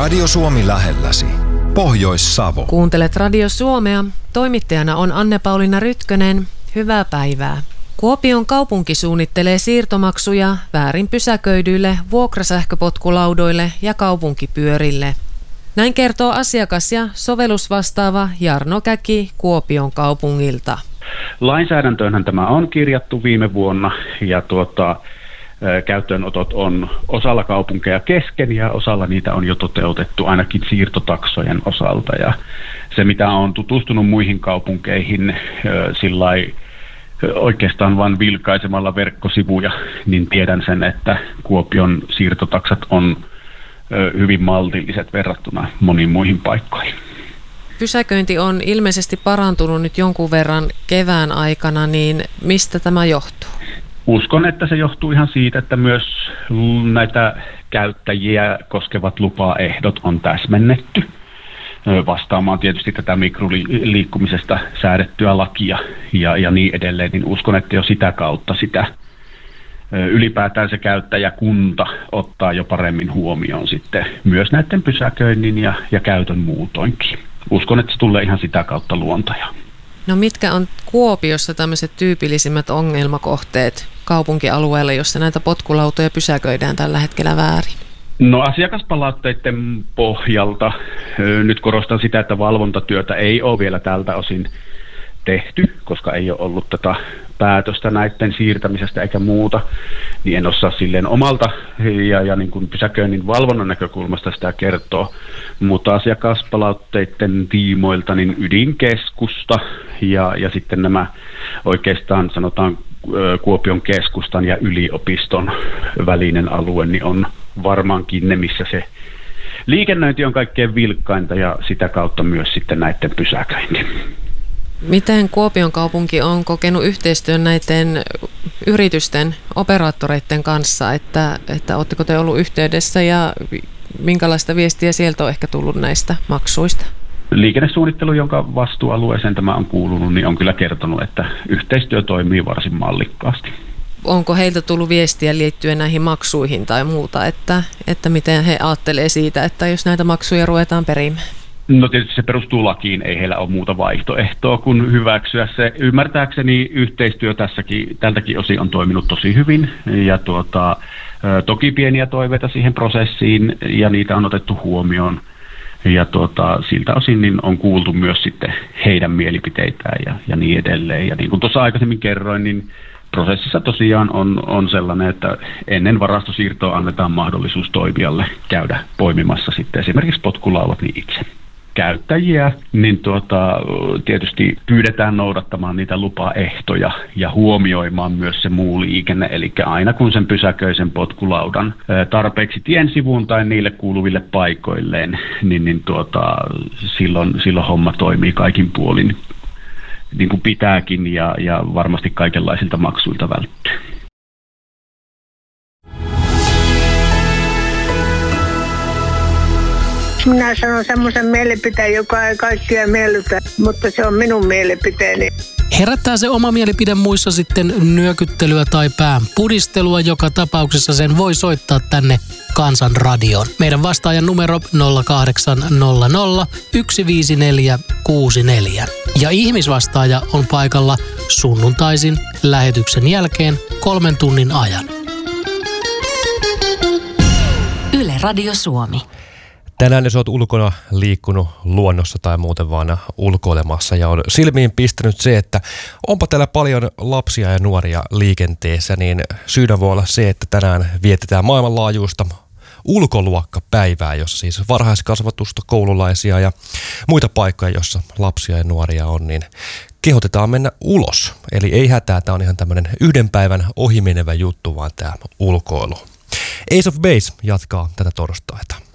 Radio Suomi lähelläsi. Pohjois-Savo. Kuuntelet Radio Suomea. Toimittajana on Anne-Pauliina Rytkönen. Hyvää päivää. Kuopion kaupunki suunnittelee siirtomaksuja väärin pysäköidyille vuokrasähköpotkulaudoille ja kaupunkipyörille. Näin kertoo asiakas- ja sovellusvastaava Jarno Käki Kuopion kaupungilta. Lainsäädäntöönhän tämä on kirjattu viime vuonna ja käyttöönotot on osalla kaupunkeja kesken ja osalla niitä on jo toteutettu ainakin siirtotaksojen osalta. Ja se, mitä on tutustunut muihin kaupunkeihin sillai oikeastaan vain vilkaisemalla verkkosivuja, niin tiedän sen, että Kuopion siirtotaksat on hyvin maltilliset verrattuna moniin muihin paikkoihin. Pysäköinti on ilmeisesti parantunut nyt jonkun verran kevään aikana, niin mistä tämä johtuu? Uskon, että se johtuu ihan siitä, että myös näitä käyttäjiä koskevat lupaehdot on täsmennetty vastaamaan tietysti tätä mikroliikkumisesta säädettyä lakia ja niin edelleen, niin uskon, että jo sitä kautta sitä ylipäätään se käyttäjäkunta ottaa jo paremmin huomioon sitten myös näiden pysäköinnin ja käytön muutoinkin. Uskon, että se tulee ihan sitä kautta luontajaan. No mitkä on Kuopiossa tämmöiset tyypillisimmät ongelmakohteet kaupunkialueella, jossa näitä potkulautoja pysäköidään tällä hetkellä väärin? No asiakaspalautteiden pohjalta nyt korostan sitä, että valvontatyötä ei ole vielä tältä osin tehty, koska ei ole ollut tätä päätöstä näiden siirtämisestä eikä muuta, niin en osaa silleen omalta ja niin kuin pysäköinnin valvonnan näkökulmasta sitä kertoa, mutta asiakaspalautteiden tiimoilta niin ydinkeskusta ja sitten nämä oikeastaan sanotaan Kuopion keskustan ja yliopiston välinen alue, niin on varmaankin ne, missä se liikennöinti on kaikkein vilkkainta ja sitä kautta myös sitten näiden pysäköinti. Miten Kuopion kaupunki on kokenut yhteistyön näiden yritysten, operaattoreiden kanssa, että oletteko te ollut yhteydessä ja minkälaista viestiä sieltä on ehkä tullut näistä maksuista? Liikennesuunnittelu, jonka vastuualueeseen tämä on kuulunut, niin on kyllä kertonut, että yhteistyö toimii varsin mallikkaasti. Onko heiltä tullut viestiä liittyen näihin maksuihin tai muuta, että miten he ajattelee siitä, että jos näitä maksuja ruvetaan perimään? No tietysti se perustuu lakiin, ei heillä ole muuta vaihtoehtoa kuin hyväksyä se. Ymmärtääkseni yhteistyö tältäkin osin on toiminut tosi hyvin ja toki pieniä toiveita siihen prosessiin ja niitä on otettu huomioon. Ja siltä osin niin on kuultu myös sitten heidän mielipiteitään ja niin edelleen. Ja niin kuin tuossa aikaisemmin kerroin, niin prosessissa tosiaan on sellainen, että ennen varastosiirtoa annetaan mahdollisuus toimijalle käydä poimimassa sitten esimerkiksi potkulaudat niin itse. Käyttäjiä, niin tietysti pyydetään noudattamaan niitä lupaehtoja ja huomioimaan myös se muu liikenne. Eli aina kun sen pysäköisen potkulaudan tarpeeksi tien sivuun tai niille kuuluville paikoilleen, niin silloin homma toimii kaikin puolin niin kuin pitääkin ja varmasti kaikenlaisilta maksuilta välttyy. Minä sanon semmoisen mielipiteen, joka ei kaikkia miellytä, mutta se on minun mielipiteeni. Herättää se oma mielipide muissa sitten nyökyttelyä tai pään pudistelua, joka tapauksessa sen voi soittaa tänne Kansan radioon. Meidän vastaajan numero 0800 154 64. Ja ihmisvastaaja on paikalla sunnuntaisin lähetyksen jälkeen 3 tunnin ajan. Yle Radio Suomi. Tänään jos olet ulkona liikkunut luonnossa tai muuten vaan ulkoilemassa ja on silmiin pistänyt se, että onpa täällä paljon lapsia ja nuoria liikenteessä, niin syynä voi olla se, että tänään vietetään maailmanlaajuista ulkoluokkapäivää, jossa siis varhaiskasvatusta, koululaisia ja muita paikkoja, jossa lapsia ja nuoria on, niin kehotetaan mennä ulos. Eli ei hätää, tämä on ihan tämmöinen yhden päivän ohimenevä juttu, vaan tämä ulkoilu. Ace of Base jatkaa tätä torstaita.